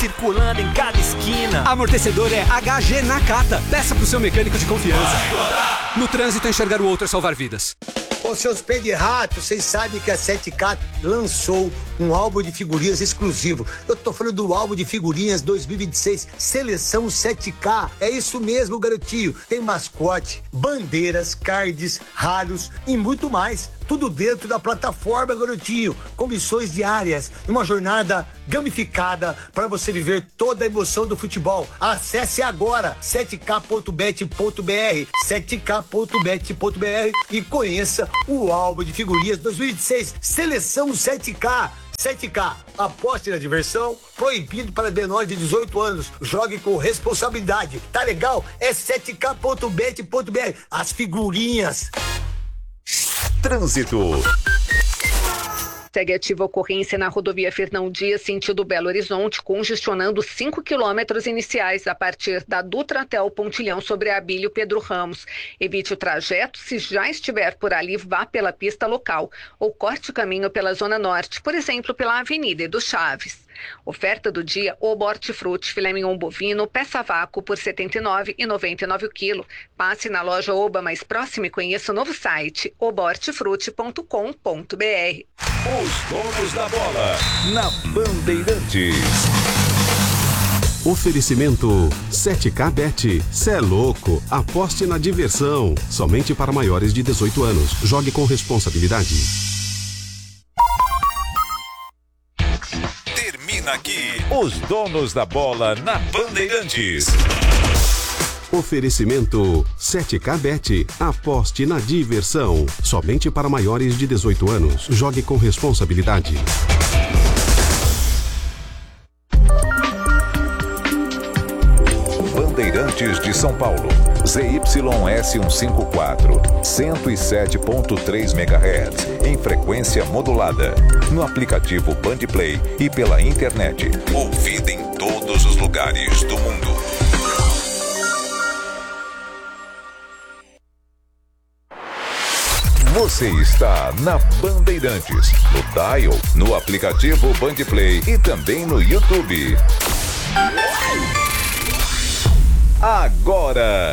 circulando em cada esquina. Amortecedor é HG Nakata. Peça pro seu mecânico de confiança. No trânsito, enxergar o outro é salvar vidas. Ô, seus pés de rato, vocês sabem que a 7K lançou um álbum de figurinhas exclusivo. Eu tô falando do álbum de figurinhas 2026, Seleção 7K. É isso mesmo, garotinho. Tem mascote, bandeiras, cards, raros e muito mais. Tudo dentro da plataforma, garotinho. Com missões diárias. Uma jornada gamificada para você viver toda a emoção do futebol. Acesse agora 7k.bet.br 7k.bet.br e conheça o álbum de figurinhas 2026, Seleção 7K. 7K, aposte na diversão, proibido para menores de 18 anos. Jogue com responsabilidade. Tá legal? É 7k.bet.br. As figurinhas. Trânsito. Segue ativa a ocorrência na rodovia Fernão Dias, sentido Belo Horizonte, congestionando 5 quilômetros iniciais a partir da Dutra até o pontilhão sobre a Abílio Pedro Ramos. Evite o trajeto, se já estiver por ali, vá pela pista local ou corte o caminho pela Zona Norte, por exemplo, pela Avenida Edu Chaves. Oferta do dia: Oba Hortifruti, filé mignon bovino, peça vácuo por R$ 79,99 o quilo. Passe na loja Oba mais próxima e conheça o novo site obahortifruti.com.br. Os donos da bola na Bandeirantes. Oferecimento 7K Bet. Cê é louco. Aposte na diversão. Somente para maiores de 18 anos. Jogue com responsabilidade. Termina aqui os donos da bola na Bandeirantes. Oferecimento 7K Bet. Aposte na diversão. Somente para maiores de 18 anos. Jogue com responsabilidade. Bandeirantes de São Paulo. ZYS 154, 107.3 MHz, em frequência modulada. No aplicativo Bandplay e pela internet. Ouvida em todos os lugares do mundo. Você está na Bandeirantes, no dial, no aplicativo Bandplay e também no YouTube. Agora,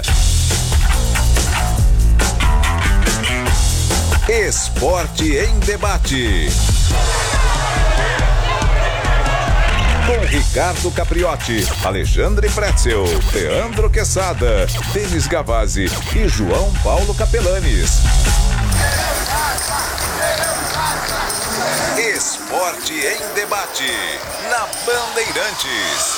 Esporte em Debate. Com Ricardo Capriotti, Alexandre Pretzel, Leandro Quesada, Denis Gavazzi e João Paulo Capelanes. Esporte em Debate, na Bandeirantes.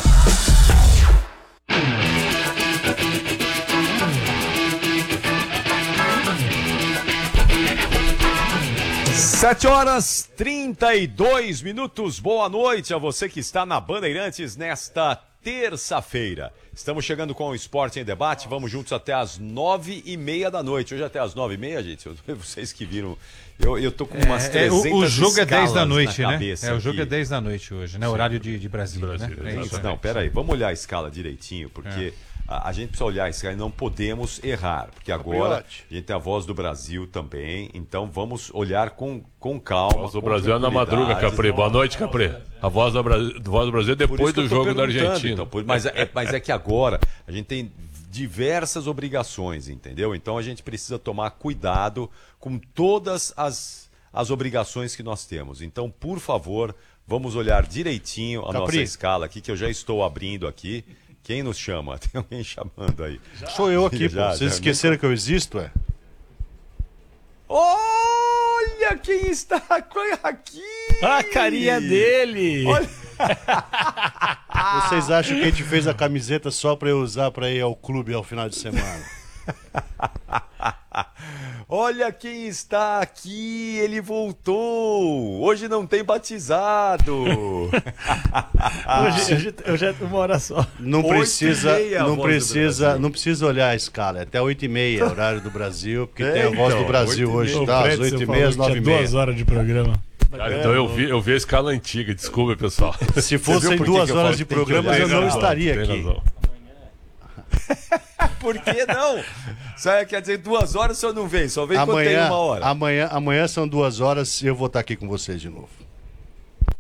Sete horas 32 minutos. Boa noite a você que está na Bandeirantes nesta terça-feira. Estamos chegando com o Esporte em Debate. Vamos juntos até as 9h30 da noite. Hoje até as 9h30, gente. Vocês que viram. Eu tô com umas 300 o jogo é 10 da noite, né? O jogo aqui. é 10 da noite hoje, né? Horário de Brasília, né? É isso. Não, peraí. Vamos olhar a escala direitinho, porque a gente precisa olhar a escala e não podemos errar. Porque agora a gente tem a Voz do Brasil também. Então vamos olhar com calma. A Voz do Brasil é na madruga, Capri. Boa noite, Capri. A Voz do Brasil é depois do jogo da Argentina. Então, mas é que agora a gente tem diversas obrigações, entendeu? Então a gente precisa tomar cuidado com todas as obrigações que nós temos. Então, por favor, vamos olhar direitinho a nossa escala aqui, que eu já estou abrindo aqui. Quem nos chama? Tem alguém chamando aí. Sou eu aqui, pô. Vocês esqueceram que eu existo, é? Olha quem está aqui! A carinha dele! Olha... Vocês acham que a gente fez a camiseta só pra eu usar pra ir ao clube ao final de semana? Olha quem está aqui, ele voltou. Hoje não tem batizado. hoje é uma hora só. Não precisa olhar a escala. É até 8h30, horário do Brasil, porque tem a Voz do Brasil hoje, tá? Às 8h30, às 9h30. 2 horas de programa. Cara, então eu vi a escala antiga, desculpa, pessoal. Se fossem 2 horas de programa, eu não estaria aqui. Por que não? Quer dizer, 2 horas o senhor não vem, só vem quando tem 1 hora. Amanhã são 2 horas e eu vou estar aqui com vocês de novo.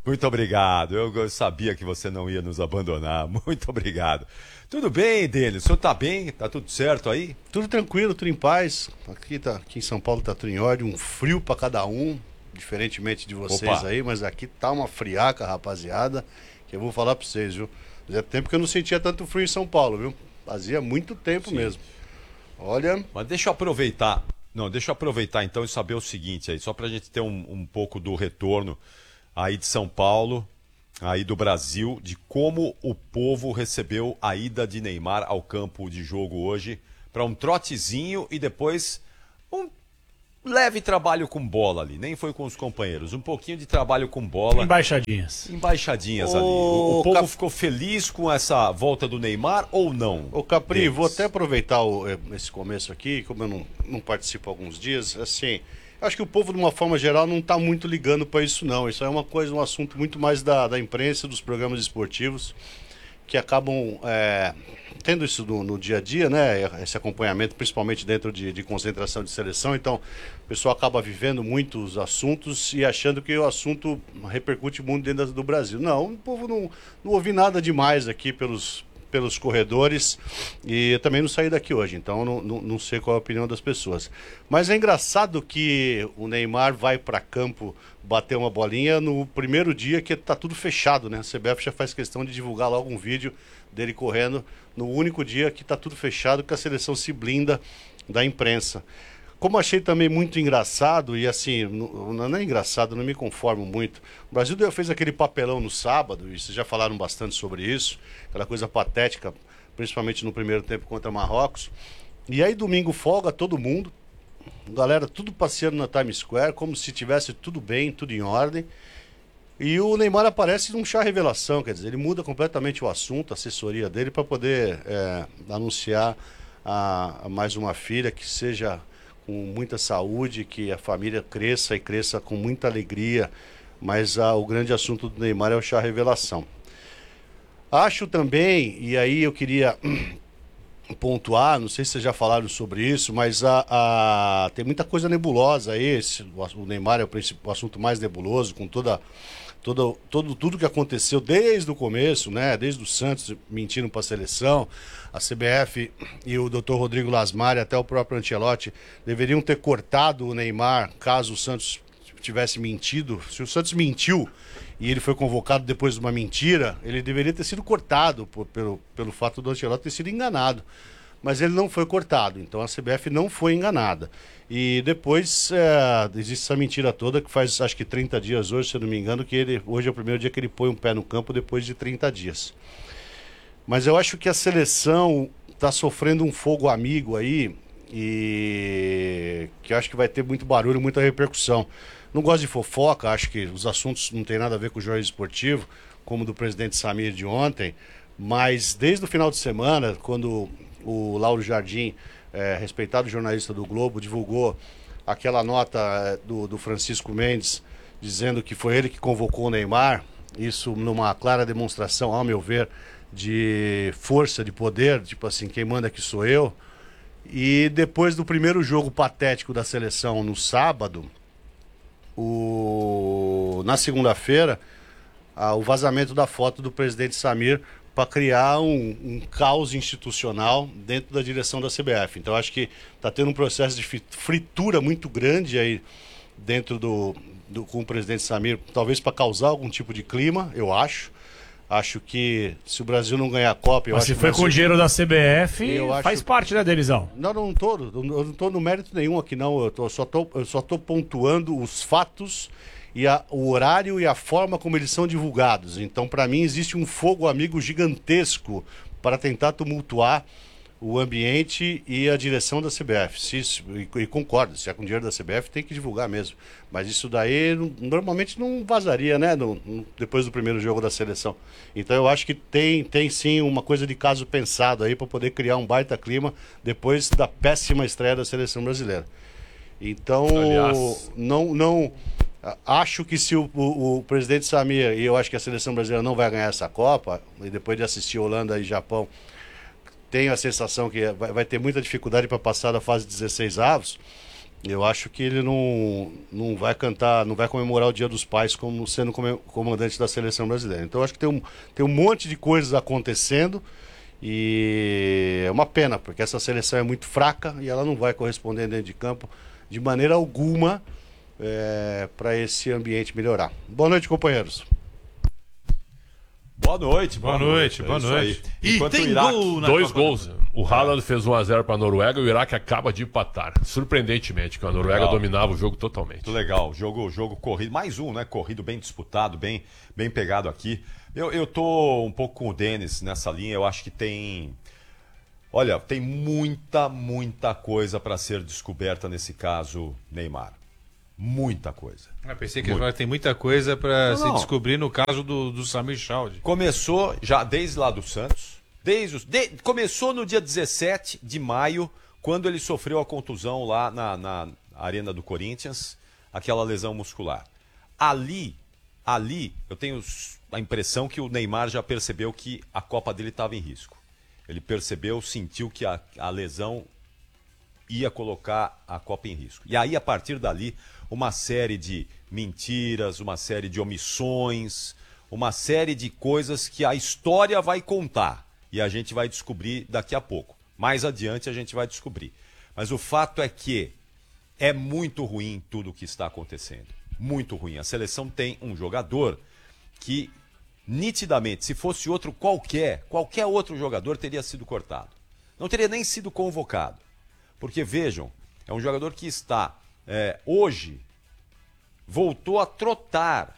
Muito obrigado. Eu sabia que você não ia nos abandonar. Muito obrigado. Tudo bem, Denis? O senhor tá bem? Tá tudo certo aí? Tudo tranquilo, tudo em paz. Aqui em São Paulo tá tudo em ordem, um frio para cada um, diferentemente de vocês aí, mas aqui tá uma friaca, rapaziada, que eu vou falar para vocês, viu? Fazia tempo que eu não sentia tanto frio em São Paulo, viu? Fazia muito tempo mesmo. Olha... Mas deixa eu aproveitar. Não, deixa eu aproveitar então e saber o seguinte aí, só pra gente ter um pouco do retorno aí de São Paulo, aí do Brasil, de como o povo recebeu a ida de Neymar ao campo de jogo hoje, para um trotezinho e depois um leve trabalho com bola ali, nem foi com os companheiros, um pouquinho de trabalho com bola. Embaixadinhas ali. O povo ficou feliz com essa volta do Neymar ou não? Ô Capri, vou até aproveitar esse começo aqui, como eu não participo há alguns dias, assim, acho que o povo de uma forma geral não está muito ligando para isso não, isso é um assunto muito mais da imprensa, dos programas esportivos, que acabam tendo isso no dia a dia, né? Esse acompanhamento, principalmente dentro de concentração de seleção. Então, o pessoal acaba vivendo muitos assuntos e achando que o assunto repercute muito dentro do Brasil. Não, o povo não ouvi nada demais aqui pelos corredores e eu também não saí daqui hoje, então não sei qual é a opinião das pessoas. Mas é engraçado que o Neymar vai para campo bater uma bolinha no primeiro dia que tá tudo fechado, né? A CBF já faz questão de divulgar logo um vídeo dele correndo no único dia que tá tudo fechado, que a seleção se blinda da imprensa. Como achei também muito engraçado, e assim, não é engraçado, não me conformo muito. O Brasil fez aquele papelão no sábado, e vocês já falaram bastante sobre isso, aquela coisa patética, principalmente no primeiro tempo contra Marrocos. E aí domingo folga todo mundo, galera tudo passeando na Times Square, como se tivesse tudo bem, tudo em ordem. E o Neymar aparece num chá revelação, quer dizer, ele muda completamente o assunto, a assessoria dele, para poder anunciar a mais uma filha que seja com muita saúde, que a família cresça e cresça com muita alegria, mas o grande assunto do Neymar é o chá revelação. Acho também, e aí eu queria pontuar, não sei se vocês já falaram sobre isso, mas tem muita coisa nebulosa aí, o Neymar é o assunto mais nebuloso, com tudo que aconteceu desde o começo, né? Desde o Santos mentindo para a seleção, a CBF e o Dr. Rodrigo Lasmari, até o próprio Ancelotti, deveriam ter cortado o Neymar caso o Santos tivesse mentido. Se o Santos mentiu e ele foi convocado depois de uma mentira, ele deveria ter sido cortado pelo fato do Ancelotti ter sido enganado. Mas ele não foi cortado, então a CBF não foi enganada. E depois existe essa mentira toda que faz acho que 30 dias hoje, se eu não me engano, que hoje é o primeiro dia que ele põe um pé no campo depois de 30 dias. Mas eu acho que a seleção está sofrendo um fogo amigo aí e que eu acho que vai ter muito barulho, muita repercussão. Não gosto de fofoca, acho que os assuntos não tem nada a ver com o jornalismo esportivo, como o do presidente Samir de ontem, mas desde o final de semana, quando o Lauro Jardim, respeitado jornalista do Globo, divulgou aquela nota do Francisco Mendes, dizendo que foi ele que convocou o Neymar, isso numa clara demonstração, ao meu ver, de força, de poder, tipo assim, quem manda aqui sou eu. E depois do primeiro jogo patético da seleção no sábado, na segunda-feira, o vazamento da foto do presidente Samir para criar um caos institucional dentro da direção da CBF. Então acho que está tendo um processo de fritura muito grande aí dentro com o presidente Samir, talvez para causar algum tipo de clima, eu acho. Acho que se o Brasil não ganhar a Copa... Mas se foi com o dinheiro da CBF, faz parte, né, Denizão? Não estou no mérito nenhum aqui, não. Eu só tô pontuando os fatos e o horário e a forma como eles são divulgados. Então, para mim, existe um fogo amigo gigantesco para tentar tumultuar o ambiente e a direção da CBF. E concordo, se é com dinheiro da CBF, tem que divulgar mesmo. Mas isso daí normalmente não vazaria, né? Depois do primeiro jogo da seleção. Então eu acho que tem sim uma coisa de caso pensado aí para poder criar um baita clima depois da péssima estreia da seleção brasileira. Então, aliás, não acho que se o presidente Samir, e eu acho que a seleção brasileira não vai ganhar essa Copa, e depois de assistir Holanda e Japão, tenho a sensação que vai ter muita dificuldade para passar da fase 16 avos. Eu acho que ele não vai cantar, não vai comemorar o Dia dos Pais como sendo comandante da seleção brasileira. Então eu acho que tem um monte de coisas acontecendo e é uma pena, porque essa seleção é muito fraca e ela não vai corresponder dentro de campo de maneira alguma para esse ambiente melhorar. Boa noite, companheiros. Boa noite. E tem gol na 2 gols. O Haaland fez 1-0 para a Noruega e o Iraque acaba de empatar. Surpreendentemente, que a Noruega dominava o jogo totalmente. Muito legal. Jogo corrido. Mais um, né? Corrido bem disputado, bem pegado aqui. Eu tô um pouco com o Denis nessa linha. Eu acho que tem... Olha, tem muita coisa para ser descoberta nesse caso, Neymar. Muita coisa. Eu pensei que tem muita coisa para se descobrir no caso do Samir Chaldi. Começou já desde lá do Santos. Começou no dia 17 de maio, quando ele sofreu a contusão lá na Arena do Corinthians, aquela lesão muscular. Ali eu tenho a impressão que o Neymar já percebeu que a Copa dele estava em risco. Ele sentiu que a lesão ia colocar a Copa em risco. E aí, a partir dali, uma série de mentiras, uma série de omissões, uma série de coisas que a história vai contar. E a gente vai descobrir daqui a pouco. Mais adiante a gente vai descobrir. Mas o fato é que é muito ruim tudo o que está acontecendo. Muito ruim. A seleção tem um jogador que, nitidamente, se fosse outro qualquer outro jogador teria sido cortado. Não teria nem sido convocado. Porque, vejam, é um jogador que está, hoje, voltou a trotar.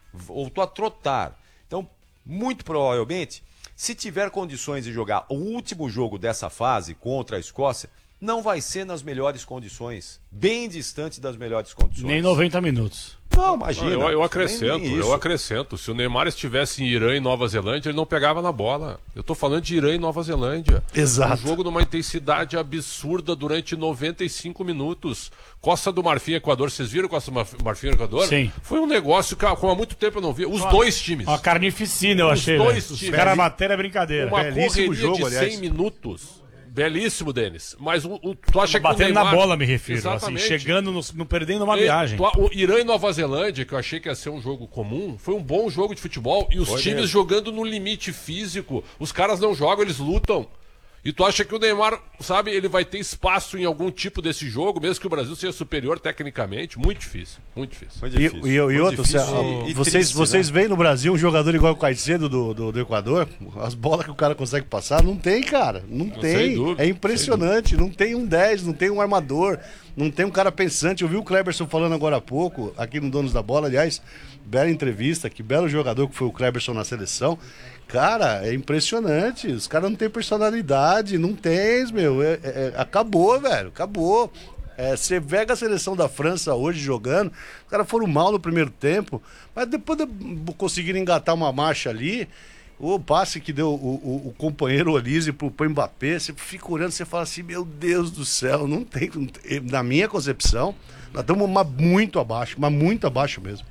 Então, muito provavelmente, se tiver condições de jogar o último jogo dessa fase contra a Escócia, não vai ser nas melhores condições. Bem distante das melhores condições. Nem 90 minutos. Não, imagina. Eu acrescento. Se o Neymar estivesse em Irã e Nova Zelândia, ele não pegava na bola. Eu tô falando de Irã e Nova Zelândia. Exato. Um jogo numa intensidade absurda durante 95 minutos. Costa do Marfim, Equador. Vocês viram Costa do Marfim, Equador? Sim. Foi um negócio que há muito tempo eu não vi. Os dois times. Uma carnificina, eu achei. Os dois times. Os caras bateram a brincadeira. Uma belíssimo correria jogo, de 100 aliás. minutos. Belíssimo, Denis. Mas tu acha que batendo o Neymar... na bola, me refiro. Exatamente. Assim, chegando, não perdendo uma viagem. O Irã e Nova Zelândia, que eu achei que ia ser um jogo comum, foi um bom jogo de futebol. E os times jogando no limite físico. Os caras não jogam, eles lutam. E tu acha que o Neymar, sabe, ele vai ter espaço em algum tipo desse jogo, mesmo que o Brasil seja superior tecnicamente? Muito difícil, muito difícil. E outro, vocês veem no Brasil um jogador igual o Caicedo do Equador? As bolas que o cara consegue passar, não tem, cara. Não tem. Dúvida, é impressionante. Não tem um 10, não tem um armador, não tem um cara pensante. Eu vi o Kleberson falando agora há pouco, aqui no Donos da Bola, aliás, bela entrevista, que belo jogador que foi o Kleberson na seleção. Cara, é impressionante. Os caras não têm personalidade, não tem, meu. Acabou, velho. Acabou. Você pega a seleção da França hoje jogando, os caras foram mal no primeiro tempo, mas depois de conseguir engatar uma marcha ali, o passe que deu o companheiro Olise pro Mbappé, você fica olhando, você fala assim, meu Deus do céu, não tem. Na minha concepção, nós estamos muito abaixo mesmo.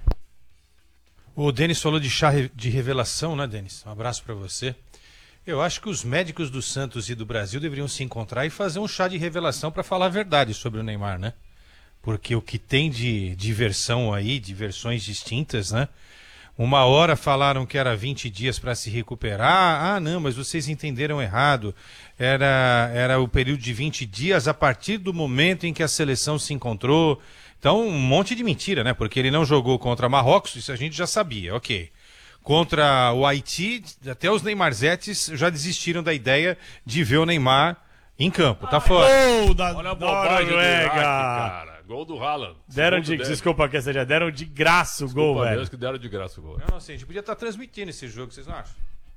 O Denis falou de chá de revelação, né, Denis? Um abraço para você. Eu acho que os médicos do Santos e do Brasil deveriam se encontrar e fazer um chá de revelação para falar a verdade sobre o Neymar, né? Porque o que tem de diversão aí, de versões distintas, né? Uma hora falaram que era 20 dias para se recuperar. Ah, não, mas vocês entenderam errado. Era o período de 20 dias a partir do momento em que a seleção se encontrou. Então, um monte de mentira, né? Porque ele não jogou contra Marrocos, isso a gente já sabia, ok. Contra o Haiti, até os Neymarzetes já desistiram da ideia de ver o Neymar em campo. Tá fora. Olha a bobagem do Iraque, cara. Gol do Haaland. Desculpa, deram de graça o gol, velho. Que deram de graça o gol. Não, assim, a gente podia estar transmitindo esse jogo, vocês não acham?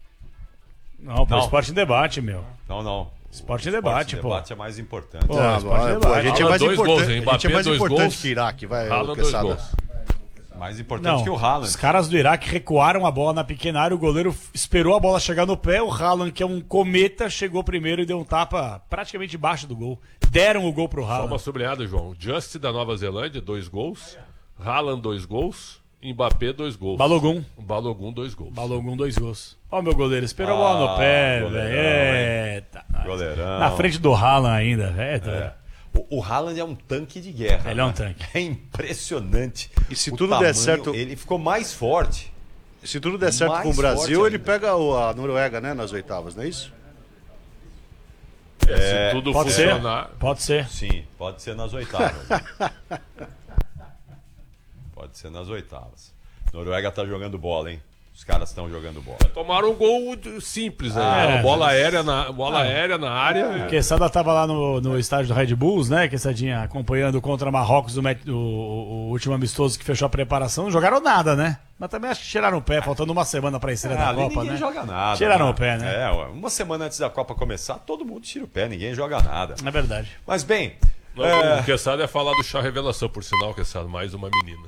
Não, pô, Esporte em Debate, meu. Não. Esporte em Debate, pô. Debate é mais importante. Pô, Esporte em Debate. A gente é mais importante que o Iraque, vai. Haaland 2 gols. Mais importante que o Haaland. Os caras do Iraque recuaram a bola na pequena área, o goleiro esperou a bola chegar no pé, o Haaland, que é um cometa, chegou primeiro e deu um tapa praticamente debaixo do gol. Deram o gol pro Haaland. Só uma sublinhada, João. Just da Nova Zelândia, 2 gols. Haaland, 2 gols. Mbappé, 2 gols. Balogun, 2 gols. Balogun, 2 gols. Ó, meu goleiro, esperou a bola no pé, velho. Goleirão. Na frente do Haaland ainda, velho. O Haaland é um tanque de guerra. Ele é um tanque. É impressionante. E se O tudo tamanho, der certo... Ele ficou mais forte. Se tudo der certo Mais com o Brasil, forte ele ainda. pega a Noruega, né, nas oitavas, não é isso? Se tudo Pode funcionar. ser? Pode ser. Sim, pode ser nas oitavas. Pode ser nas oitavas. Noruega tá jogando bola, hein? Os caras estão jogando bola. Tomaram um gol simples aí. Bola aérea na área. O Quesada tava lá no estádio do Red Bulls, né? Quessadinha acompanhando contra Marrocos o último amistoso que fechou a preparação. Não jogaram nada, né? Mas também acho que tiraram o pé, faltando uma semana pra estreia da Ali Copa, ninguém né? joga nada. Tiraram o pé, né? Uma semana antes da Copa começar, todo mundo tira o pé, ninguém joga nada. É verdade. Mas bem, O Quesada é falar do chá revelação, por sinal, Quesada, mais uma menina.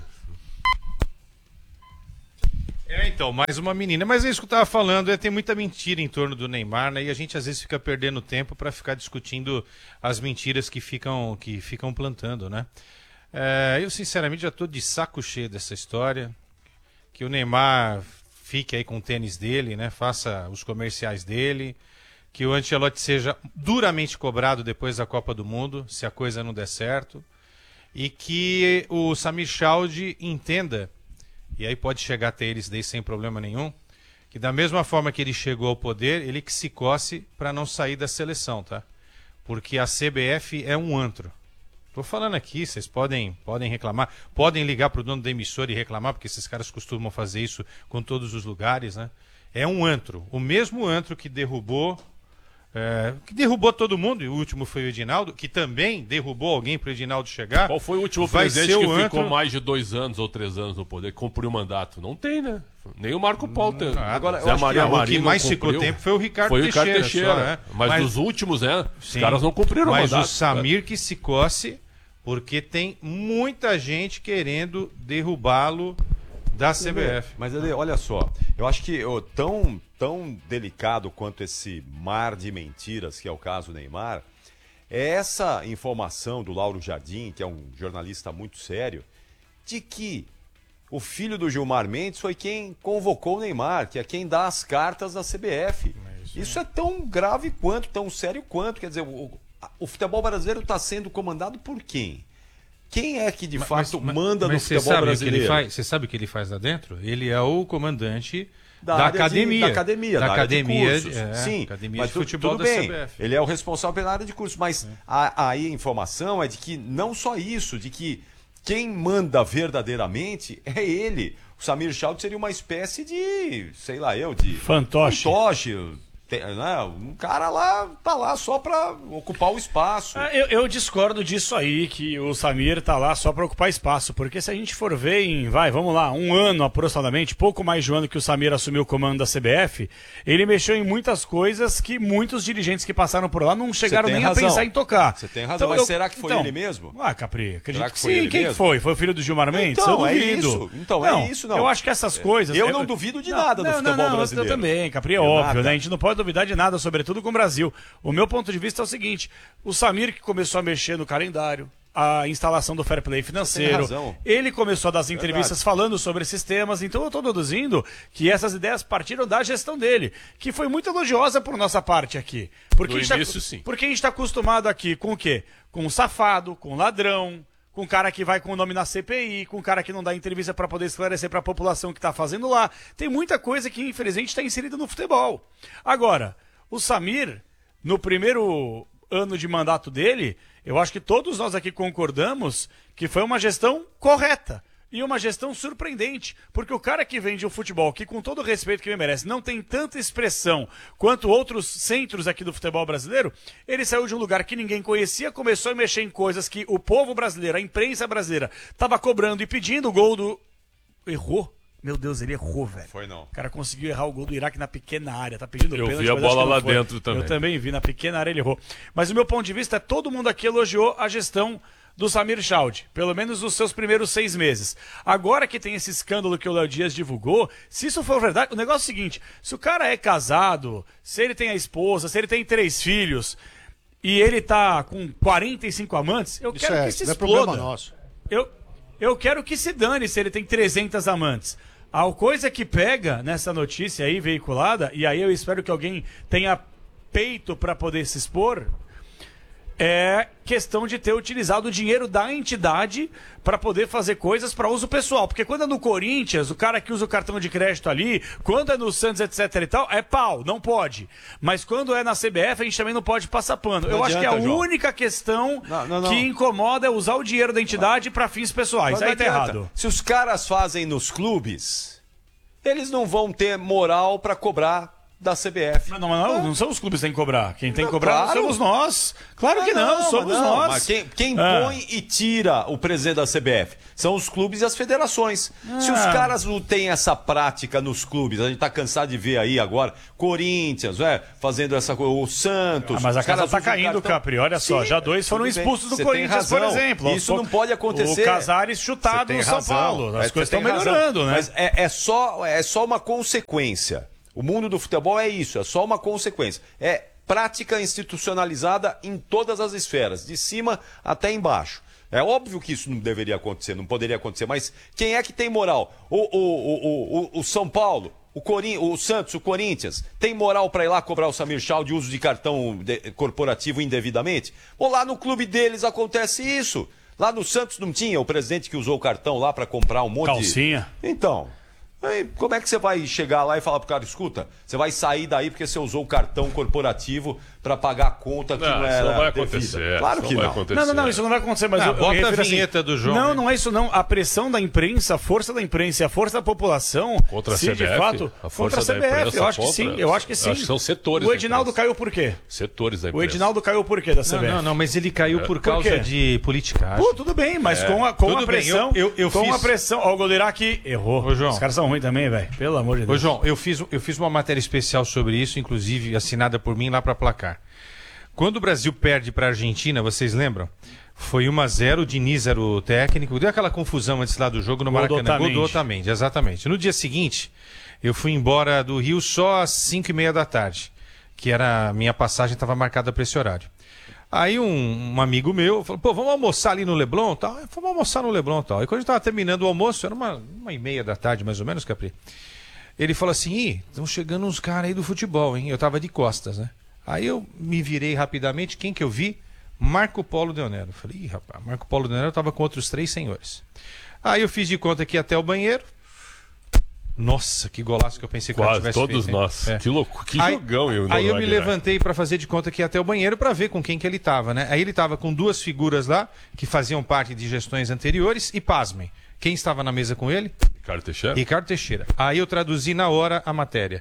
Então, mais uma menina. Mas é isso que eu tava falando, tem muita mentira em torno do Neymar, né? E a gente às vezes fica perdendo tempo para ficar discutindo as mentiras que ficam plantando, né? Eu, sinceramente, já tô de saco cheio dessa história. Que o Neymar fique aí com o tênis dele, né? Faça os comerciais dele. Que o Ancelotti seja duramente cobrado depois da Copa do Mundo, se a coisa não der certo. E que o Samir Chaude entenda, e aí pode chegar até eles daí sem problema nenhum, que da mesma forma que ele chegou ao poder, ele que se coce para não sair da seleção, tá? Porque a CBF é um antro. Tô falando aqui, vocês podem reclamar, podem ligar pro dono da emissora e reclamar, porque esses caras costumam fazer isso com todos os lugares, né? É um antro, o mesmo antro que derrubou todo mundo, e o último foi o Edinaldo, que também derrubou alguém para o Edinaldo chegar. Qual foi o último Vai presidente ser que o antro... ficou mais de 2 anos ou 3 anos no poder, que cumpriu o mandato? Não tem, né? Nem o Marco Paulo tem. Agora, Zé Maria o que mais ficou tempo foi o Ricardo Teixeira. Só, né? Mas dos últimos, né? Sim, os caras não cumpriram o mandato. Mas o Samir que se coce, porque tem muita gente querendo derrubá-lo da CBF. Mas olha só, eu acho que tão delicado quanto esse mar de mentiras, que é o caso do Neymar, é essa informação do Lauro Jardim, que é um jornalista muito sério, de que o filho do Gilmar Mendes foi quem convocou o Neymar, que é quem dá as cartas da CBF. Isso é tão grave quanto, tão sério quanto. Quer dizer, o futebol brasileiro está sendo comandado por quem? Quem é que de fato manda no futebol brasileiro? Você sabe o que ele faz lá dentro? Ele é o comandante da academia. Da academia de sim, academia mas de futebol tudo da bem. CBF. Ele é o responsável pela área de curso. Mas aí a informação é de que não só isso, de que quem manda verdadeiramente é ele. O Samir Chaude seria uma espécie de, sei lá de fantoche. Um cara lá tá lá só pra ocupar o espaço. Eu discordo disso aí, que o Samir tá lá só pra ocupar espaço, porque se a gente for ver vamos lá, 1 ano aproximadamente, pouco mais de 1 ano que o Samir assumiu o comando da CBF, ele mexeu em muitas coisas que muitos dirigentes que passaram por lá não chegaram nem a pensar em tocar. Você tem razão, mas será que foi ele mesmo? Capri, acredito que foi sim. Quem foi? Foi o filho do Gilmar Mendes? Então, eu duvido. É isso. Eu acho que essas coisas... Eu não duvido de nada do futebol brasileiro. Eu também, Capri, é óbvio, né? A gente não pode duvidar de nada, sobretudo com o Brasil. O meu ponto de vista é o seguinte: o Samir, que começou a mexer no calendário, a instalação do fair play financeiro, ele começou a dar as entrevistas falando sobre esses temas, então eu estou deduzindo que essas ideias partiram da gestão dele, que foi muito elogiosa por nossa parte aqui. Porque a gente está acostumado aqui com o quê? Com safado, com ladrão, com cara que vai com o nome na CPI, com cara que não dá entrevista para poder esclarecer para a população o que está fazendo lá. Tem muita coisa que, infelizmente, está inserida no futebol. Agora, o Samir, no primeiro ano de mandato dele, eu acho que todos nós aqui concordamos que foi uma gestão correta. E uma gestão surpreendente, porque o cara que vende o futebol, que com todo o respeito que ele merece, não tem tanta expressão quanto outros centros aqui do futebol brasileiro, ele saiu de um lugar que ninguém conhecia, começou a mexer em coisas que o povo brasileiro, a imprensa brasileira, estava cobrando e pedindo o gol do... Errou? Meu Deus, ele errou, velho. Foi não. O cara conseguiu errar o gol do Iraque na pequena área, tá pedindo Eu pênalti, vi a mas bola acho que lá não foi. dentro também. Eu também vi, na pequena área ele errou. Mas o meu ponto de vista é todo mundo aqui elogiou a gestão do Samir Chaude, pelo menos nos seus primeiros 6 meses. Agora que tem esse escândalo que o Léo Dias divulgou, se isso for verdade, o negócio é o seguinte: se o cara é casado, se ele tem a esposa, se ele tem 3 filhos e ele tá com 45 amantes, eu quero que se exploda. Não é problema nosso. Eu quero que se dane se ele tem 300 amantes. A coisa que pega nessa notícia aí veiculada, e aí eu espero que alguém tenha peito para poder se expor, é questão de ter utilizado o dinheiro da entidade para poder fazer coisas para uso pessoal. Porque quando é no Corinthians, o cara que usa o cartão de crédito ali, quando é no Santos, etc e tal, é pau, não pode. Mas quando é na CBF, a gente também não pode passar pano. Eu acho que a única questão que incomoda é usar o dinheiro da entidade para fins pessoais. Aí tá errado. Se os caras fazem nos clubes, eles não vão ter moral para cobrar da CBF. Não são os clubes que têm que cobrar. Quem tem que cobrar somos nós. Claro que não, somos nós. Mas quem põe e tira o presidente da CBF são os clubes e as federações. Se os caras não têm essa prática nos clubes, a gente tá cansado de ver aí agora, Corinthians, fazendo essa coisa, o Santos. Mas a casa tá caindo, Capri, olha só, já 2 foram expulsos do Corinthians, por exemplo. Isso não pode acontecer. O Casares chutado no São Paulo. As coisas estão melhorando, né? Mas é só uma consequência. O mundo do futebol é isso, é só uma consequência. É prática institucionalizada em todas as esferas, de cima até embaixo. É óbvio que isso não deveria acontecer, não poderia acontecer, mas quem é que tem moral? O São Paulo, o Santos, o Corinthians, tem moral para ir lá cobrar o Samir Chau de uso de cartão corporativo indevidamente? Ou lá no clube deles acontece isso? Lá no Santos não tinha o presidente que usou o cartão lá para comprar um monte calcinha. Então... Aí, como é que você vai chegar lá e falar pro cara, escuta, você vai sair daí porque você usou o cartão corporativo para pagar a conta que não era isso não vai acontecer. Claro que não. Não, isso não vai acontecer, mas bota a vinheta do João. Não é isso não. A pressão da imprensa, a força da imprensa e a força da população contra a CBF, de fato, contra a CBF, eu acho que sim, eu acho que sim. Acho que são setores. O Edinaldo caiu por quê? Setores da imprensa. O Edinaldo caiu por quê da CBF? Não, mas ele caiu por causa de politicagem. Pô, tudo bem, mas com a pressão, com a pressão, ó, o goleiro aqui errou. Ô, João. Os caras são ruins também, velho. Pelo amor de Deus. Ô, João, eu fiz uma matéria especial sobre isso, inclusive assinada por mim lá para Placar. Quando o Brasil perde para a Argentina, vocês lembram? Foi 1-0, o Diniz era o técnico, deu aquela confusão antes lá do jogo no Maracanã. Gol do Otamendi, exatamente. No dia seguinte, eu fui embora do Rio só às 5h30 da tarde, que era a minha passagem, estava marcada para esse horário. Aí um amigo meu falou, pô, vamos almoçar ali no Leblon, tal. Vamos almoçar no Leblon, tal. E quando a gente estava terminando o almoço, era 1h30 da tarde, mais ou menos, Capri. Ele falou assim, estão chegando uns caras aí do futebol, hein? Eu tava de costas, né? Aí eu me virei rapidamente, quem que eu vi? Marco Polo Deonero. Falei, ih, rapaz, Marco Polo Deonero estava com outros 3 senhores. Aí eu fiz de conta que ia até o banheiro. Nossa, que golaço que eu pensei que eu tivesse feito. Todos nós. Que louco, que jogão. Aí eu me levantei para fazer de conta que ia até o banheiro para ver com quem que ele estava, né? Aí ele estava com 2 figuras lá, que faziam parte de gestões anteriores, e pasmem. Quem estava na mesa com ele? Ricardo Teixeira. Aí eu traduzi na hora a matéria.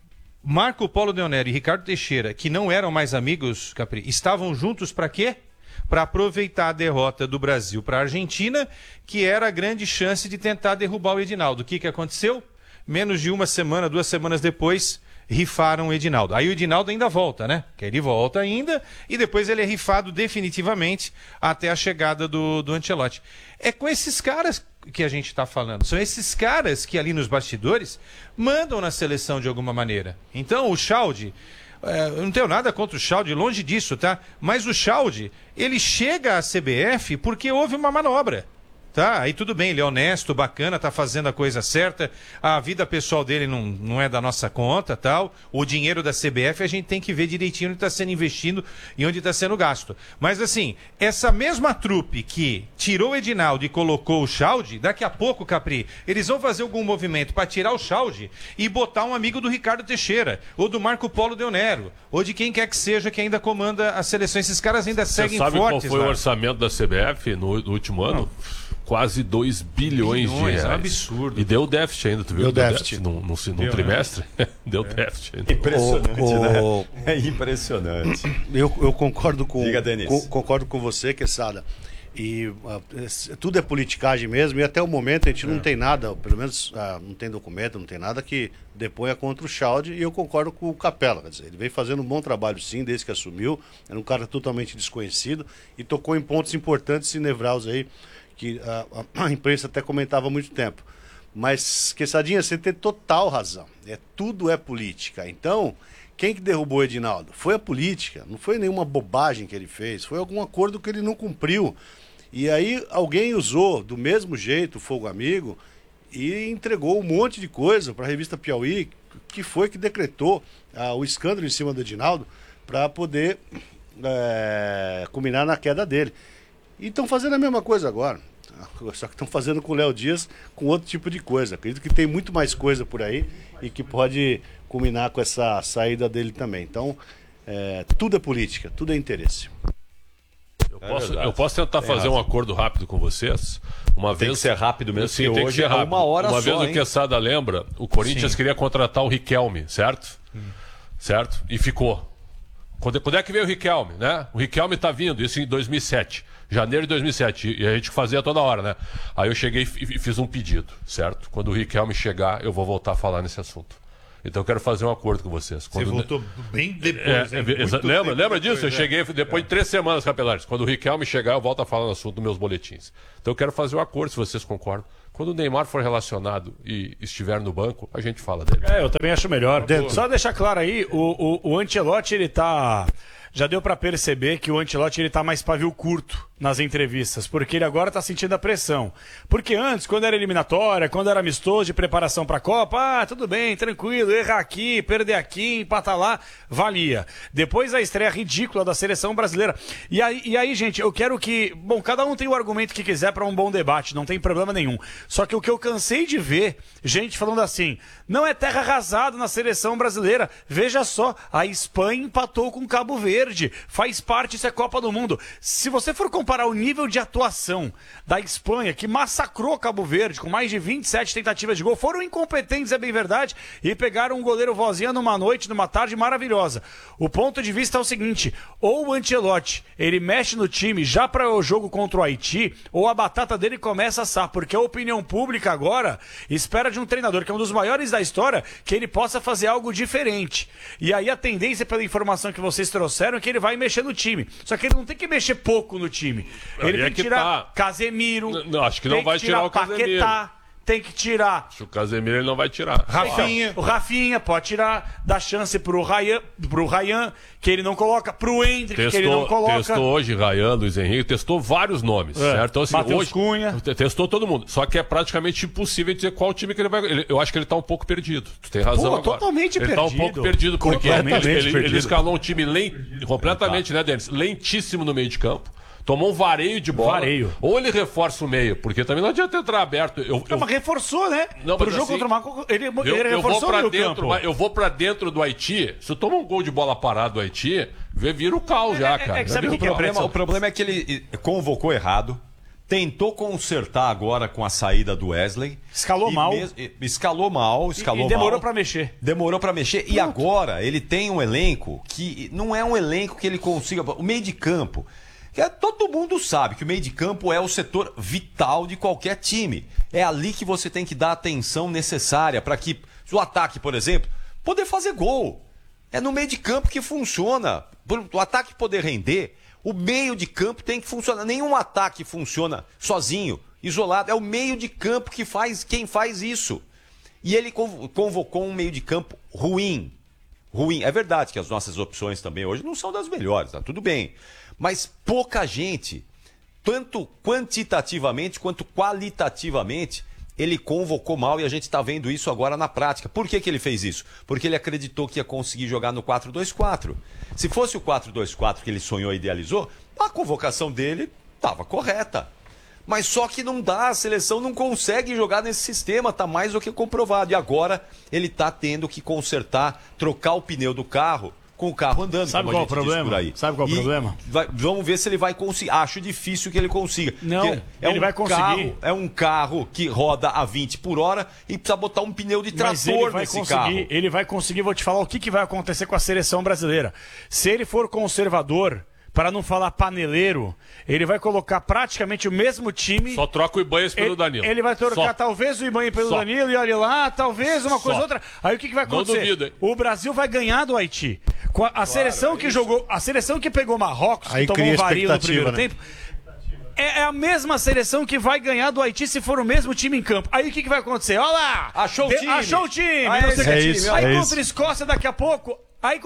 Marco Polo Deonero e Ricardo Teixeira, que não eram mais amigos, Capri, estavam juntos para quê? Para aproveitar a derrota do Brasil para a Argentina, que era a grande chance de tentar derrubar o Edinaldo. O que aconteceu? Menos de 1 semana, 2 semanas depois, rifaram o Edinaldo. Aí o Edinaldo ainda volta, né? Que ele volta ainda e depois ele é rifado definitivamente até a chegada do Ancelotti. É com esses caras que a gente está falando. São esses caras que ali nos bastidores mandam na seleção de alguma maneira. Então o Schaudi, eu não tenho nada contra o Schaudi, longe disso, tá? Mas o Schaudi, ele chega à CBF porque houve uma manobra. Tá, aí tudo bem, ele é honesto, bacana, tá fazendo a coisa certa, a vida pessoal dele não é da nossa conta, tal. O dinheiro da CBF a gente tem que ver direitinho onde está sendo investido e onde está sendo gasto. Mas assim, essa mesma trupe que tirou o Edinaldo e colocou o Schaudi, daqui a pouco, Capri, eles vão fazer algum movimento para tirar o Schaudi e botar um amigo do Ricardo Teixeira, ou do Marco Polo Deonero, ou de quem quer que seja que ainda comanda a seleção. Esses caras ainda seguem fortes. Você sabe qual foi o orçamento da CBF no último ano? Quase 2 bilhões de reais. É um absurdo. E deu déficit ainda, tu viu? Deu déficit. No trimestre. Deu déficit ainda. Impressionante, né? É impressionante. Eu concordo com, Diga, Denis. concordo com você, Quesada. E tudo é politicagem mesmo, e até o momento a gente não tem nada, pelo menos não tem documento, não tem nada que deponha contra o Schaudi, e eu concordo com o Capela. Quer dizer, ele vem fazendo um bom trabalho sim, desde que assumiu, era um cara totalmente desconhecido, e tocou em pontos importantes e nevralgios aí, que a imprensa até comentava há muito tempo. Mas, Quesadinha, você tem total razão. Tudo é política. Então, quem que derrubou o Edinaldo? Foi a política. Não foi nenhuma bobagem que ele fez. Foi algum acordo que ele não cumpriu. E aí alguém usou do mesmo jeito o Fogo Amigo e entregou um monte de coisa para a revista Piauí, que foi que decretou o escândalo em cima do Edinaldo para poder culminar na queda dele. E estão fazendo a mesma coisa agora. Só que estão fazendo com o Léo Dias com outro tipo de coisa. Acredito que tem muito mais coisa por aí e que pode culminar com essa saída dele também. Então, tudo é política, tudo é interesse. Eu posso tentar fazer um acordo rápido com vocês? Tem que ser rápido mesmo, sim, tem que ser rápido. Uma hora Uma só, vez o Quesada lembra, o Corinthians queria contratar o Riquelme, certo? Certo? E ficou. Quando é que veio o Riquelme, né? O Riquelme tá vindo, isso em 2007. Janeiro de 2007, e a gente fazia toda hora, né? Aí eu cheguei e fiz um pedido, certo? Quando o Riquelme chegar, eu vou voltar a falar nesse assunto. Então eu quero fazer um acordo com vocês. Você voltou bem depois. Lembra disso? Eu cheguei depois de 3 semanas, Capelares. Quando o Riquelme chegar, eu volto a falar no assunto dos meus boletins. Então eu quero fazer um acordo, se vocês concordam. Quando o Neymar for relacionado e estiver no banco, a gente fala dele. Eu também acho melhor. Só deixar claro aí, o Ancelotti, ele tá... Já deu pra perceber que o Ancelotti, ele tá mais pavio curto nas entrevistas, porque ele agora tá sentindo a pressão. Porque antes, quando era eliminatória, quando era amistoso de preparação pra Copa, tudo bem, tranquilo, errar aqui, perder aqui, empatar lá, valia. Depois a estreia ridícula da seleção brasileira. E aí, gente, eu quero que... Bom, cada um tem o argumento que quiser pra um bom debate, não tem problema nenhum. Só que o que eu cansei de ver, gente falando assim, não é terra arrasada na seleção brasileira. Veja só, a Espanha empatou com Cabo Verde. Faz parte, isso é Copa do Mundo. Se você for comparar o nível de atuação da Espanha, que massacrou Cabo Verde com mais de 27 tentativas de gol, foram incompetentes, é bem verdade, e pegaram um goleiro vozinha numa noite, numa tarde maravilhosa. O ponto de vista é o seguinte, ou o Ancelotti, ele mexe no time já para o jogo contra o Haiti, ou a batata dele começa a assar, porque a opinião pública agora espera de um treinador, que é um dos maiores da história, que ele possa fazer algo diferente. E aí a tendência, pela informação que vocês trouxeram, é que ele vai mexer no time. Só que ele não tem que mexer pouco no time. Ele tem que tirar Casemiro. Não, acho que não vai tirar o Casemiro. Tem que tirar. Acho que o Casemiro ele não vai tirar. Rafinha. O Rafinha pode tirar, dá chance pro Ryan, que ele não coloca, pro Endrick, que ele não coloca. Testou hoje Ryan, Luiz Henrique, testou vários nomes, certo? Então, assim, Matheus Cunha. Testou todo mundo. Só que é praticamente impossível dizer qual time que ele vai... eu acho que ele tá um pouco perdido. Tu tem razão agora. Totalmente perdido. Ele tá um pouco perdido, porque ele escalou um time completamente, né, Denis? Lentíssimo no meio de campo. Tomou um vareio de bola. Ou ele reforça o meio, porque também não adianta entrar aberto. Mas reforçou, né? Não, pro jogo contra o Marco, ele reforçou o meio campo. Eu vou pra dentro do Haiti, se eu tomar um gol de bola parado do Haiti, vira o caos já, cara. Sabe o que é o problema é que ele convocou errado, tentou consertar agora com a saída do Wesley. Escalou mal. Escalou mal. E demorou pra mexer. Demorou pra mexer. Pronto. E agora ele tem um elenco que não é um elenco que ele consiga... O meio de campo... Todo mundo sabe que o meio de campo é o setor vital de qualquer time. É ali que você tem que dar a atenção necessária para que o ataque, por exemplo, poder fazer gol. É no meio de campo que funciona. O ataque poder render, o meio de campo tem que funcionar. Nenhum ataque funciona sozinho, isolado. É o meio de campo quem faz isso. E ele convocou um meio de campo ruim. É verdade que as nossas opções também hoje não são das melhores, tá tudo bem. Mas pouca gente, tanto quantitativamente quanto qualitativamente, ele convocou mal e a gente está vendo isso agora na prática. Por que ele fez isso? Porque ele acreditou que ia conseguir jogar no 4-2-4. Se fosse o 4-2-4 que ele sonhou e idealizou, a convocação dele estava correta. Mas só que não dá, a seleção não consegue jogar nesse sistema, está mais do que comprovado. E agora ele está tendo que consertar, trocar o pneu do carro, com o carro andando. Sabe qual é o problema? Sabe qual é o problema? Vamos ver se ele vai conseguir. Acho difícil que ele consiga. Não, ele vai conseguir. É um carro que roda a 20 por hora e precisa botar um pneu de trator nesse carro. Ele vai conseguir, vou te falar o que vai acontecer com a seleção brasileira. Se ele for conservador, para não falar paneleiro, ele vai colocar praticamente o mesmo time. Só troca o Ibanez pelo Danilo. Ele vai trocar talvez o Ibanez pelo Danilo e olha lá, talvez uma coisa ou outra. Aí o que vai acontecer? Não duvido, hein? O Brasil vai ganhar do Haiti. A seleção que jogou, a seleção que pegou Marrocos, que tomou um vario no primeiro tempo, é a mesma seleção que vai ganhar do Haiti se for o mesmo time em campo. Aí o que vai acontecer? Olha lá! Achou o time! Achou o time! Aí contra a Escócia daqui a pouco...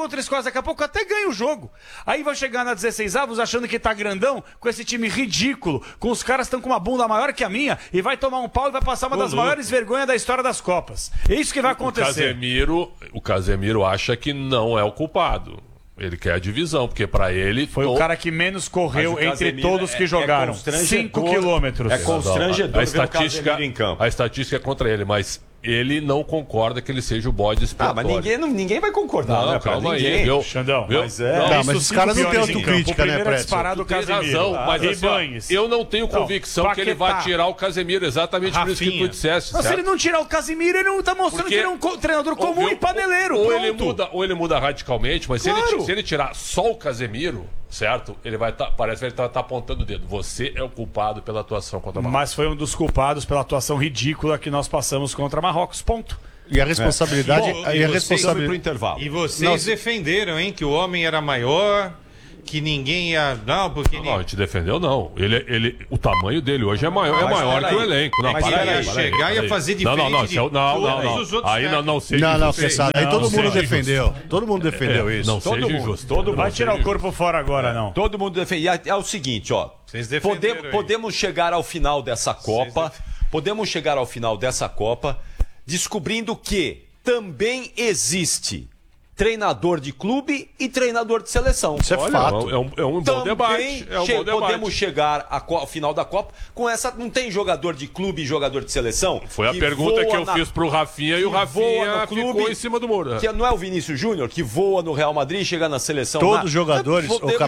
até ganha o jogo. Aí vai chegar na 16avos achando que tá grandão, com esse time ridículo, com os caras que estão com uma bunda maior que a minha, e vai tomar um pau e vai passar uma das maiores vergonhas da história das Copas. É isso que vai acontecer. O Casemiro acha que não é o culpado. Ele quer a divisão, porque pra ele... Foi o cara que menos correu entre todos que jogaram. 5 quilômetros. É constrangedor a ver o Casemiro em campo. A estatística é contra ele, mas ele não concorda que ele seja o bode expiatório. Mas ninguém vai concordar, não, né? Calma ninguém. aí, Xandão. Mas mas os caras não têm autocrítica, né, Preto? Disparado o Tem Casemiro. razão, mas assim, ó, eu não tenho convicção que ele vai tirar o Casemiro, exatamente por isso que tu disseste. Mas se ele não tirar o Casemiro, ele não tá mostrando que ele é um treinador comum e paneleiro. Ou ele muda radicalmente, mas claro. se ele tirar só o Casemiro, certo? Ele vai parece que ele tá apontando o dedo. Você é o culpado pela atuação contra Marrocos. Mas foi um dos culpados pela atuação ridícula que nós passamos contra Marrocos. Ponto. E a responsabilidade... pro intervalo. E vocês defenderam, hein, que o homem era maior, que ninguém ia... Não, porque... Não, a gente defendeu, não. O tamanho dele hoje é maior que o elenco. Não, mas ele ia chegar e ia fazer diferente não. Aí não seja injusto. Aí todo mundo defendeu. Todo mundo defendeu isso. Não seja injusto. Não vai tirar o corpo fora agora, não. Todo mundo defendeu. É o seguinte, ó. Podemos chegar ao final dessa Copa. Podemos chegar ao final dessa Copa descobrindo que também existe treinador de clube e treinador de seleção. Isso é fato. É um bom debate. Podemos chegar ao final da Copa com essa... Não tem jogador de clube e jogador de seleção? Foi a pergunta que eu fiz pro Rafinha e o Rafinha ficou em cima do muro. Que não é o Vinícius Júnior que voa no Real Madrid e chega na seleção? Todos os jogadores...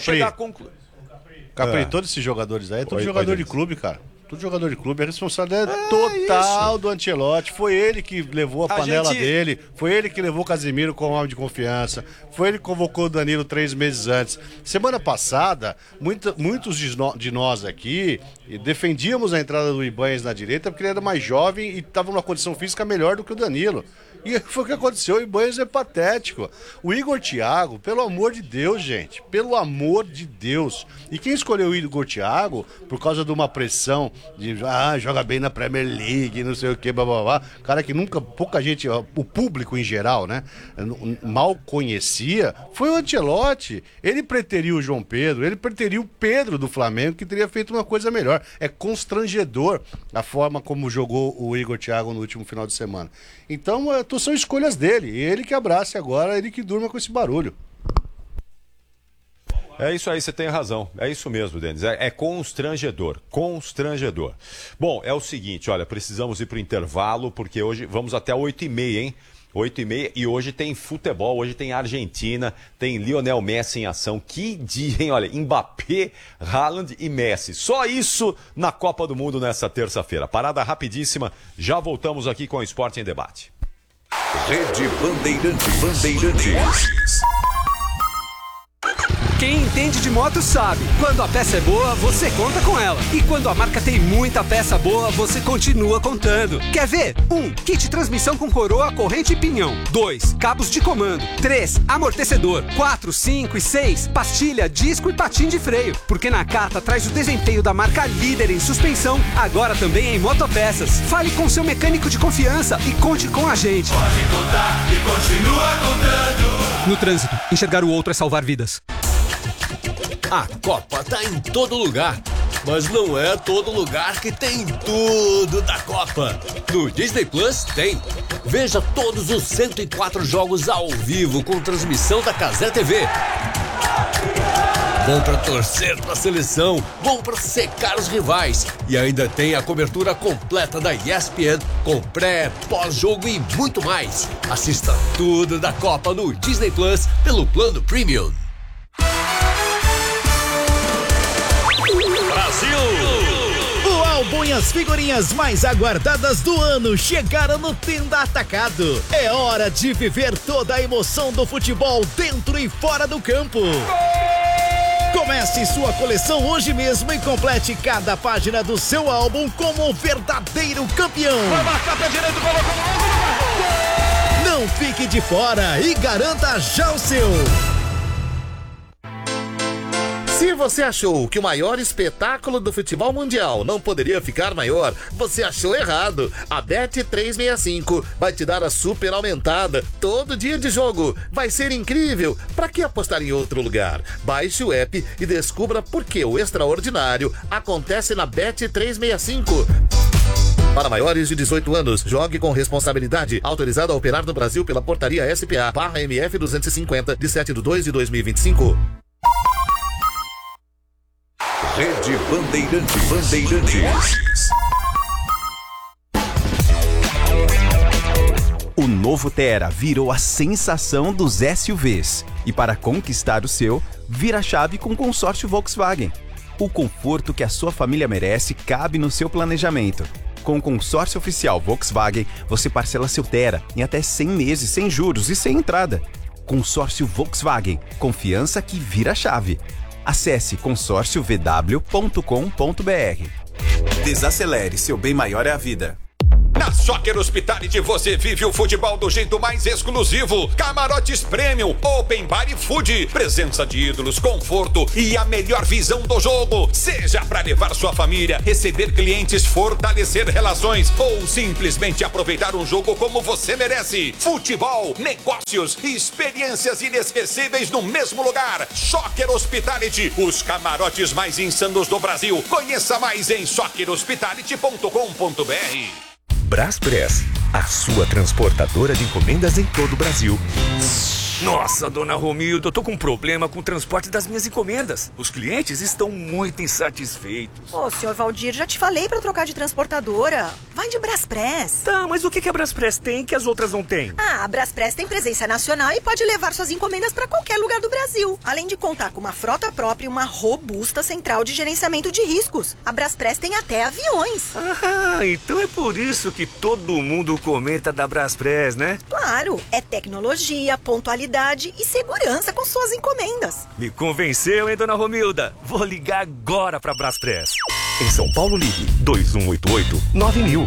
Capri, todos esses jogadores aí, todos jogador de clube, cara. Todo jogador de clube, a responsabilidade total do Ancelotti. Foi ele que levou a panela dele, foi ele que levou o Casemiro como homem de confiança, foi ele que convocou o Danilo 3 meses antes. Semana passada, muitos de nós aqui defendíamos a entrada do Ibanez na direita porque ele era mais jovem e estava numa condição física melhor do que o Danilo. E foi o que aconteceu, o Ibanez é patético. O Igor Thiago, pelo amor de Deus, gente, pelo amor de Deus. E quem escolheu o Igor Thiago, por causa de uma pressão de joga bem na Premier League, não sei o que, blá blá blá, cara que pouca gente, o público em geral, né, mal conhecia, foi o Ancelotti. Ele preteriu o João Pedro, ele preteriu o Pedro do Flamengo, que teria feito uma coisa melhor. É constrangedor a forma como jogou o Igor Thiago no último final de semana. Então, são escolhas dele. Ele que abrace agora, ele que durma com esse barulho. É isso aí, você tem razão. É isso mesmo, Denis. É constrangedor. Constrangedor. Bom, é o seguinte, olha, precisamos ir para o intervalo, porque hoje vamos até 8h30, hein? 8h30 e hoje tem futebol, hoje tem Argentina, tem Lionel Messi em ação. Que dia, hein? Olha, Mbappé, Haaland e Messi. Só isso na Copa do Mundo nessa terça-feira. Parada rapidíssima, já voltamos aqui com o Esporte em Debate. Rede Bandeirantes. Quem entende de moto sabe, quando a peça é boa, você conta com ela. E quando a marca tem muita peça boa, você continua contando. Quer ver? 1. Kit transmissão com coroa, corrente e pinhão. 2. Cabos de comando. 3. Amortecedor. 4, 5 e 6. Pastilha, disco e patim de freio. Porque Nakata traz o desempenho da marca líder em suspensão, agora também em motopeças. Fale com seu mecânico de confiança e conte com a gente. Pode contar e continua contando. No trânsito, enxergar o outro é salvar vidas. A Copa tá em todo lugar, mas não é todo lugar que tem tudo da Copa. No Disney Plus tem. Veja todos os 104 jogos ao vivo com transmissão da Cazé TV. Bom pra torcer pra seleção, bom pra secar os rivais. E ainda tem a cobertura completa da ESPN com pré, pós-jogo e muito mais. Assista tudo da Copa no Disney Plus pelo plano Premium. O álbum e as figurinhas mais aguardadas do ano chegaram no Tenda Atacado. É hora de viver toda a emoção do futebol dentro e fora do campo. Comece sua coleção hoje mesmo e complete cada página do seu álbum como um verdadeiro campeão. Vai marcar pé direito, colocou no Não fique de fora e garanta já o seu. Se você achou que o maior espetáculo do futebol mundial não poderia ficar maior, você achou errado. A Bet365 vai te dar a super aumentada todo dia de jogo. Vai ser incrível. Para que apostar em outro lugar? Baixe o app e descubra por que o extraordinário acontece na Bet365. Para maiores de 18 anos, jogue com responsabilidade. Autorizado a operar no Brasil pela Portaria SPA/MF 250 de 7/2/2025. Rede Bandeirantes. O novo Tera virou a sensação dos SUVs. E para conquistar o seu, vira a chave com o consórcio Volkswagen. O conforto que a sua família merece cabe no seu planejamento. Com o consórcio oficial Volkswagen, você parcela seu Tera em até 100 meses sem juros e sem entrada. Consórcio Volkswagen. Confiança que vira a chave. Acesse consórciovw.com.br. Desacelere, seu bem maior é a vida. Na Soccer Hospitality você vive o futebol do jeito mais exclusivo. Camarotes Premium, Open Bar e Food, presença de ídolos, conforto e a melhor visão do jogo. Seja para levar sua família, receber clientes, fortalecer relações ou simplesmente aproveitar um jogo como você merece. Futebol, negócios e experiências inesquecíveis no mesmo lugar. Soccer Hospitality, os camarotes mais insanos do Brasil. Conheça mais em soccerhospitality.com.br. Braspress, a sua transportadora de encomendas em todo o Brasil. Nossa, dona Romilda, eu tô com um problema com o transporte das minhas encomendas. Os clientes estão muito insatisfeitos. Ô, senhor Valdir, já te falei pra trocar de transportadora. Vai de Braspress. Tá, mas o que a Braspress tem que as outras não têm? Ah, a Braspress tem presença nacional e pode levar suas encomendas pra qualquer lugar do Brasil. Além de contar com uma frota própria e uma robusta central de gerenciamento de riscos. A Braspress tem até aviões. Ah, então é por isso que todo mundo comenta da Braspress, né? Claro, é tecnologia, pontualidade e segurança com suas encomendas. Me convenceu, hein, dona Romilda? Vou ligar agora pra Braspress. Em São Paulo, ligue 2188-9000.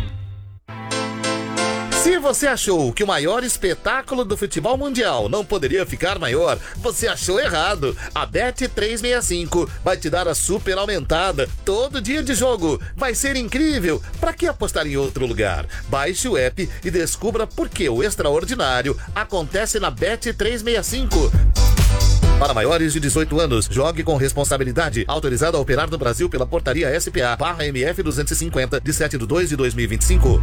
Se você achou que o maior espetáculo do futebol mundial não poderia ficar maior, você achou errado. A Bet365 vai te dar a super aumentada todo dia de jogo. Vai ser incrível. Para que apostar em outro lugar? Baixe o app e descubra por que o extraordinário acontece na Bet365. Para maiores de 18 anos, jogue com responsabilidade. Autorizado a operar no Brasil pela Portaria SPA/MF 250 de 7/2/2025.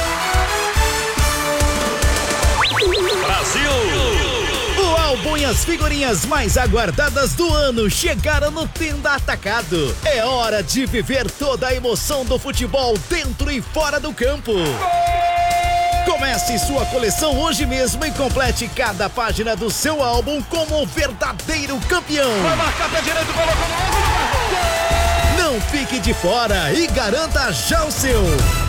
O álbum e as figurinhas mais aguardadas do ano chegaram no Tenda Atacado. É hora de viver toda a emoção do futebol dentro e fora do campo. Comece sua coleção hoje mesmo e complete cada página do seu álbum como um verdadeiro campeão. Vai marcar pé direito, colocou no ângulo. Não fique de fora e garanta já o seu.